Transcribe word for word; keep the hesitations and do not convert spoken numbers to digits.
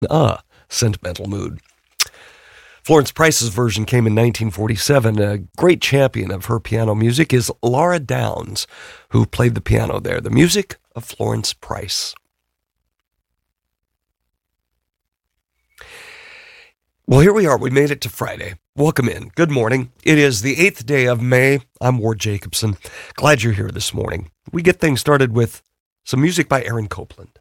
Ah, Sentimental Mood. Florence Price's version came in nineteen forty-seven. A great champion of her piano music is Laura Downs, who played the piano there. The music of Florence Price. Well, here we are. We made it to Friday. Welcome in. Good morning. It is the eighth day of May. I'm Ward Jacobson. Glad you're here this morning. We get things started with some music by Aaron Copland.